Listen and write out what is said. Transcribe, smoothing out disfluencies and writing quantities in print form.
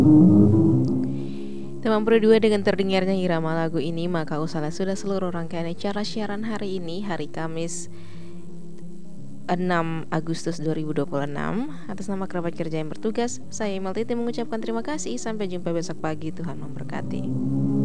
Teman berdua dengan terdengarnya irama lagu ini, maka usahlah sudah seluruh rangkaian acara siaran hari ini, hari Kamis 6 Agustus 2026. Atas nama kerabat kerja yang bertugas, saya Imeltiti mengucapkan terima kasih. Sampai jumpa besok pagi, Tuhan memberkati.